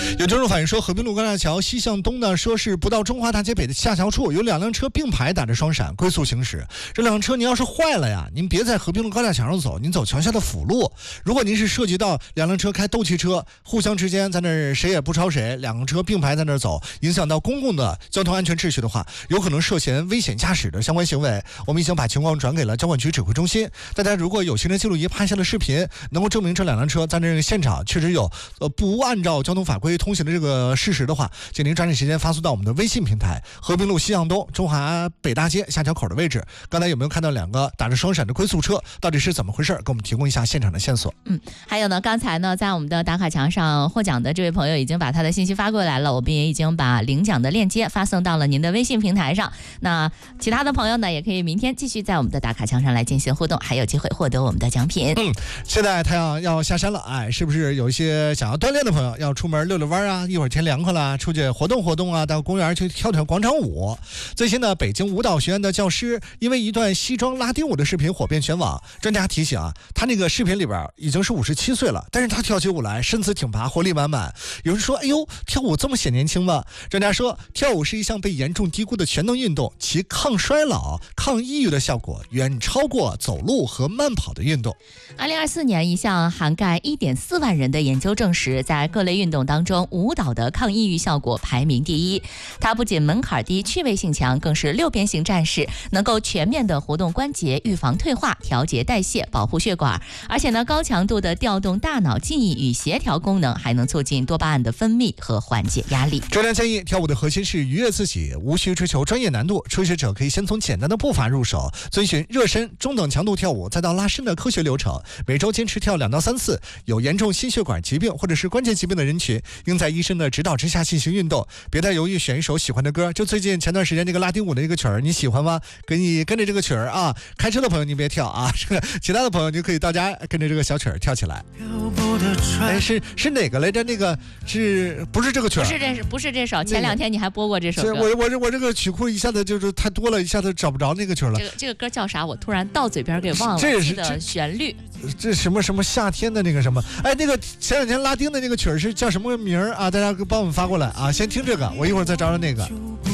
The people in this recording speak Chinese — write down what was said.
有听众反映说，和平路高架桥西向东呢，说是不到中华大街北的下桥处，有2辆车并排打着双闪，龟速行驶。这辆车您要是坏了呀，您别在和平路高架桥上走，您走桥下的辅路。如果您是涉及到2辆车开斗气车，互相之间在那儿谁也不超谁，2个车并排在那儿走，影响到公共的交通安全秩序的话，有可能涉嫌危险驾驶的相关行为。我们已经把情况转给了交管局指挥中心。大家如果有行车记录仪拍下的视频，能够证明这2辆车在那个现场确实有不按照交通法规通行的这个事实的话，请您抓紧时间发送到我们的微信平台和平路西向东中华北大街下桥口的位置。刚才有没有看到2个打着双闪的龟速车，到底是怎么回事？给我们提供一下现场的线索。 还有呢，刚才呢在我们的打卡墙上获奖的这位朋友已经把他的信息发过来了，我们也已经把领奖的链接发送到了您的微信平台上。那其他的朋友呢，也可以明天继续在我们的打卡墙上来进行互动，还有机会获得我们的奖品。 现在太阳要下山了，是不是有一些想要锻炼的朋友要出门溜溜弯啊？一会儿天凉快了，出去活动活动啊，到公园去跳跳广场舞。最新的北京舞蹈学院的教师因为一段西装拉丁舞的视频火遍全网。专家提醒他那个视频里边已经是57岁了，但是他跳起舞来身子挺拔，活力满满。有人说，哎呦，跳舞这么显年轻吗？专家说，跳舞是一项被严重低估的全能运动，其抗衰老、抗抑郁的效果远超过走路和慢跑的运动。 2024年，一项涵盖1.4万人的研究证实，在各类运动当中，舞蹈的抗抑郁效果排名第一。它不仅门槛低、趣味性强，更是六边形战士，能够全面的活动关节，预防退化，调节代谢，保护血管。而且呢，高强度的调动大脑记忆与协调功能，还能促进多巴胺的分泌和缓解压力。 专家建议，跳舞的核心是愉悦自己，无需追求专业难度。初学者可以先从简单的步伐入手，遵循热身、中等强度跳舞，再到拉伸的科学流程。每周坚持跳2到3次。有严重心血管疾病或者是关节疾病的人群，应在医生的指导之下进行运动。别太犹豫，选一首喜欢的歌。就最近前段时间这个拉丁舞的一个曲儿，你喜欢吗？跟着这个曲儿啊，开车的朋友你别跳啊，其他的朋友你可以到家跟着这个小曲儿跳起来。是哪个来着？那个不是这个曲儿？ 不是这首。前2天你还播过这首歌。 我这个曲库一下子就是太多了，一下子找不着那个曲儿了。 这个歌叫啥？我突然到嘴边给忘了。 这也是的旋律。 这什么夏天的那个什么？那个前2天拉丁的那个曲儿是叫什么名儿啊？大家帮我们发过来啊！先听这个，我一会儿再找找那个。